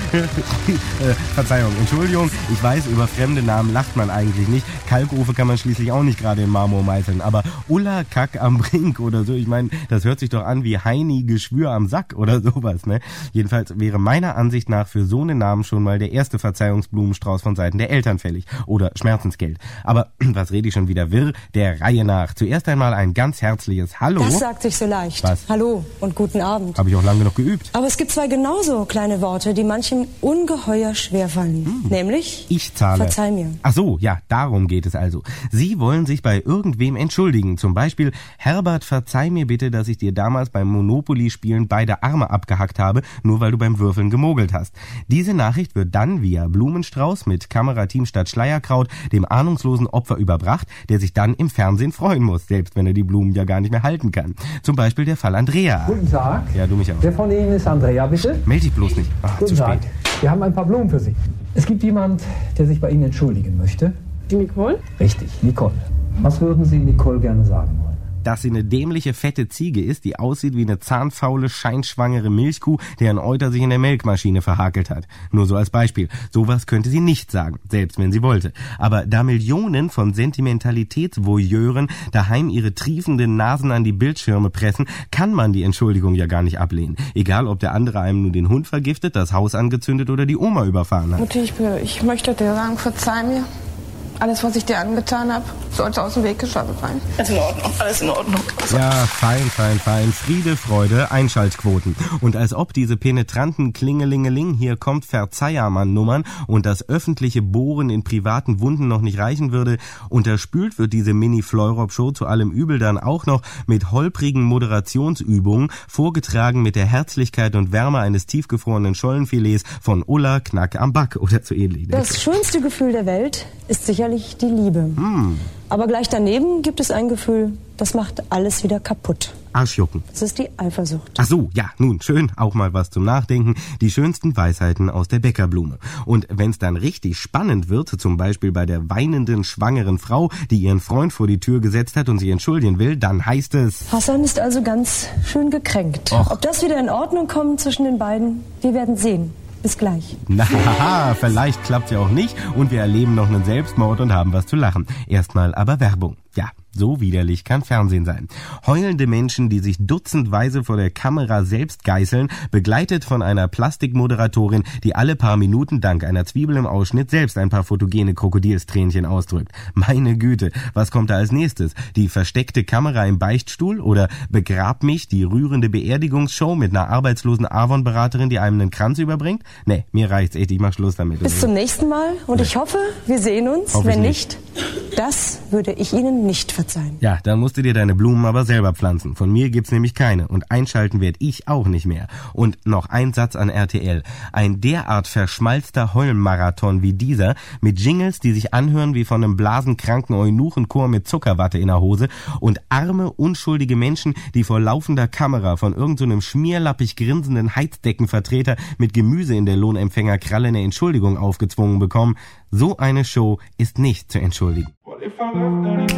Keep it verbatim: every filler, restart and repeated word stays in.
äh, Verzeihung, Entschuldigung, ich weiß, über fremde Namen lacht man eigentlich nicht. Kalkofe kann man schließlich auch nicht gerade in Marmor meißeln. Aber Ulla Kack am Brink oder so, ich meine, das hört sich doch an wie Heini Geschwür am Sack oder sowas, ne? Jedenfalls wäre meiner Ansicht nach für so einen Namen schon mal der erste Verzeihungsblumenstrauß von Seiten der Eltern fällig. Oder Schmerzensgeld. Aber was rede ich schon wieder wirr? Der Reihe nach. Zuerst einmal ein ganz herzliches Hallo. Das sagt sich so leicht. Was? Hallo und guten Abend. Habe ich auch lange noch geübt. Aber es gibt zwei genauso kleine Worte, die manchem ungeheuer schwerfallen. Hm. Nämlich? Ich zahle. Verzeih mir. Ach so, ja, darum geht es also. Sie wollen sich bei irgendwem entschuldigen. Zum Beispiel, Herbert, verzeih mir bitte, dass ich dir damals beim Monopoly-Spielen beide Arme abgehackt habe, nur weil du beim Würfeln gemogelt hast. Diese Nachricht wird dann via Blumenstrauß mit Kamerateam statt Schleierkraut dem ahnungslosen Opfer überbracht, der sich dann im Fernsehen freuen muss, selbst wenn er die Blumen ja gar nicht mehr halten kann. Zum Beispiel der Fall Andrea. Guten Tag. Ja, du mich auch. Wer von Ihnen ist Andrea, bitte? Meld dich bloß nicht. Ach, Guten zu Tag. spät. Wir haben ein paar Blumen für Sie. Es gibt jemand, der sich bei Ihnen entschuldigen möchte. Die Nicole? Richtig, Nicole. Was würden Sie Nicole gerne sagen wollen? Dass sie eine dämliche, fette Ziege ist, die aussieht wie eine zahnfaule, scheinschwangere Milchkuh, deren Euter sich in der Melkmaschine verhakelt hat. Nur so als Beispiel. Sowas könnte sie nicht sagen, selbst wenn sie wollte. Aber da Millionen von Sentimentalitätsvoyeuren daheim ihre triefenden Nasen an die Bildschirme pressen, kann man die Entschuldigung ja gar nicht ablehnen. Egal, ob der andere einem nur den Hund vergiftet, das Haus angezündet oder die Oma überfahren hat. Mutti, ich, ich möchte dir sagen, verzeih mir. Alles, was ich dir angetan habe, sollte aus dem Weg geschafft sein. Alles in Ordnung, alles in Ordnung. Ja, fein, fein, fein. Friede, Freude, Einschaltquoten. Und als ob diese penetranten Klingelingeling hier kommt Verzeihmann-Nummern und das öffentliche Bohren in privaten Wunden noch nicht reichen würde, unterspült wird diese Mini-Fleurop-Show zu allem Übel dann auch noch mit holprigen Moderationsübungen, vorgetragen mit der Herzlichkeit und Wärme eines tiefgefrorenen Schollenfilets von Ulla Knack am Back oder so ähnlich. Das schönste Gefühl der Welt ist sicherlich die Liebe. Hm. Aber gleich daneben gibt es ein Gefühl, das macht alles wieder kaputt. Arschjucken. Das ist die Eifersucht. Ach so, ja, nun, schön, auch mal was zum Nachdenken. Die schönsten Weisheiten aus der Bäckerblume. Und wenn's dann richtig spannend wird, zum Beispiel bei der weinenden, schwangeren Frau, die ihren Freund vor die Tür gesetzt hat und sich entschuldigen will, dann heißt es... Hassan ist also ganz schön gekränkt. Och. Ob das wieder in Ordnung kommt zwischen den beiden, wir werden sehen. Bis gleich. Na, vielleicht klappt's ja auch nicht und wir erleben noch einen Selbstmord und haben was zu lachen. Erstmal aber Werbung. Ja, so widerlich kann Fernsehen sein. Heulende Menschen, die sich dutzendweise vor der Kamera selbst geißeln, begleitet von einer Plastikmoderatorin, die alle paar Minuten dank einer Zwiebel im Ausschnitt selbst ein paar fotogene Krokodilstränchen ausdrückt. Meine Güte, was kommt da als nächstes? Die versteckte Kamera im Beichtstuhl oder Begrab mich, die rührende Beerdigungsshow mit einer arbeitslosen Avon-Beraterin, die einem einen Kranz überbringt? Nee, mir reicht's echt, ich mach Schluss damit. Bis zum nächsten Mal und ich hoffe, wir sehen uns. Hoffe Wenn nicht. nicht, das würde ich Ihnen nicht verzeihen. Ja, dann musst du dir deine Blumen aber selber pflanzen. Von mir gibt's nämlich keine. Und einschalten werd ich auch nicht mehr. Und noch ein Satz an R T L. Ein derart verschmalzter Heulmarathon wie dieser, mit Jingles, die sich anhören wie von einem blasenkranken Eunuchenchor mit Zuckerwatte in der Hose und arme, unschuldige Menschen, die vor laufender Kamera von irgendeinem so schmierlappig grinsenden Heizdeckenvertreter mit Gemüse in der Lohnempfängerkralle eine Entschuldigung aufgezwungen bekommen. So eine Show ist nicht zu entschuldigen.